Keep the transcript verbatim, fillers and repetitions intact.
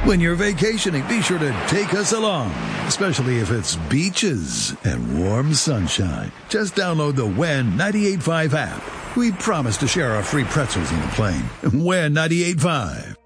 When you're vacationing, be sure to take us along, especially if it's beaches and warm sunshine. Just download the W E N ninety-eight point five app. We promise to share our free pretzels on the plane. W E N ninety-eight point five.